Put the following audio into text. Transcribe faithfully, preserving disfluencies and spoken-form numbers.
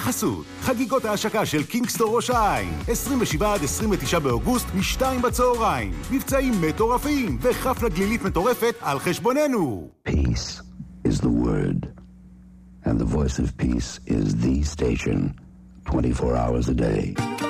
בחסות חגיגות ההשקה של קינגסטור ראש העין, עשרים ושבעה עד עשרים ותשעה באוגוסט משתיים בצהריים. מבצעים מטורפים וחפלה גלילית מטורפת על חשבוננו. Peace is the word, and the voice of peace is the station, twenty-four hours a day.